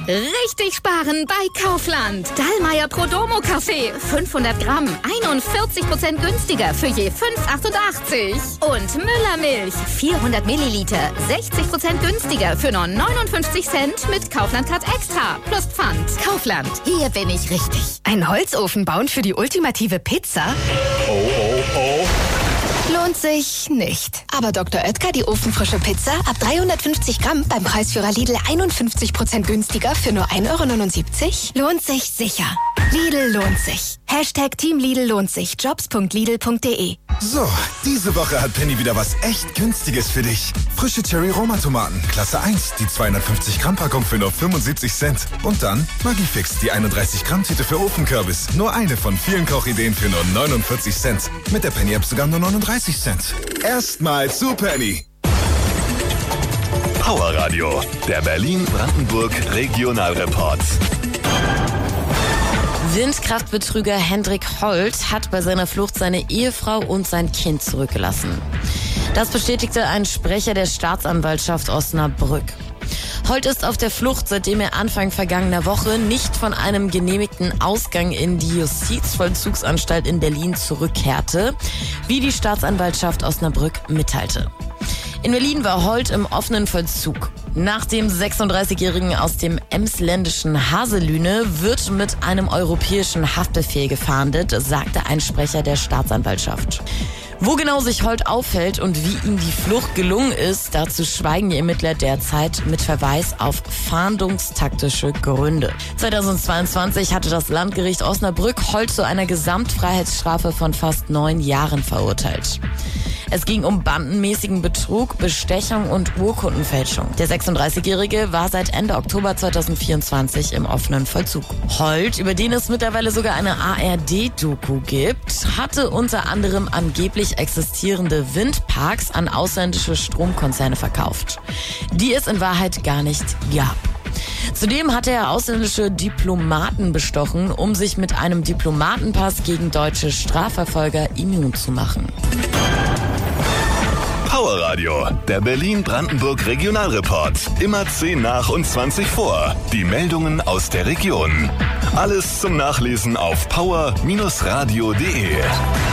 Richtig sparen bei Kaufland. Dallmayr Prodomo Kaffee, 500 Gramm, 41% günstiger für je 5,88. Und Müller Milch, 400 Milliliter, 60% günstiger für nur 59 Cent mit Kaufland Card Extra plus Pfand. Kaufland, hier bin ich richtig. Ein Holzofen bauen für die ultimative Pizza? Oh. Lohnt sich nicht. Aber Dr. Oetker, die ofenfrische Pizza, ab 350 Gramm beim Preisführer Lidl 51% günstiger für nur 1,79 €? Lohnt sich sicher. Lidl lohnt sich. Team Lidl lohnt sich. Jobs.lidl.de. So, diese Woche hat Penny wieder was echt Günstiges für dich. Frische Cherry-Roma-Tomaten, Klasse 1, die 250 Gramm Packung für nur 75 Cent. Und dann Maggi-Fix, die 31 Gramm Tüte für Ofenkürbis. Nur eine von vielen Kochideen für nur 49 Cent. Mit der Penny-App sogar nur 39 Cent. Erstmal zu Penny. Power Radio, der Berlin-Brandenburg Regionalreport. Windkraftbetrüger Hendrik Holt hat bei seiner Flucht seine Ehefrau und sein Kind zurückgelassen. Das bestätigte ein Sprecher der Staatsanwaltschaft Osnabrück. Holt ist auf der Flucht, seitdem er Anfang vergangener Woche nicht von einem genehmigten Ausgang in die Justizvollzugsanstalt in Berlin zurückkehrte, wie die Staatsanwaltschaft Osnabrück mitteilte. In Berlin war Holt im offenen Vollzug. Nach dem 36-Jährigen aus dem emsländischen Haselüne wird mit einem europäischen Haftbefehl gefahndet, sagte ein Sprecher der Staatsanwaltschaft. Wo genau sich Holt aufhält und wie ihm die Flucht gelungen ist, dazu schweigen die Ermittler derzeit mit Verweis auf fahndungstaktische Gründe. 2022 hatte das Landgericht Osnabrück Holt zu einer Gesamtfreiheitsstrafe von fast 9 Jahren verurteilt. Es ging um bandenmäßigen Betrug, Bestechung und Urkundenfälschung. Der 36-Jährige war seit Ende Oktober 2024 im offenen Vollzug. Holt, über den es mittlerweile sogar eine ARD-Doku gibt, hatte unter anderem angeblich existierende Windparks an ausländische Stromkonzerne verkauft, die es in Wahrheit gar nicht gab. Zudem hatte er ausländische Diplomaten bestochen, um sich mit einem Diplomatenpass gegen deutsche Strafverfolger immun zu machen. Power Radio, der Berlin-Brandenburg Regionalreport. Immer 10 nach und 20 vor. Die Meldungen aus der Region. Alles zum Nachlesen auf power-radio.de.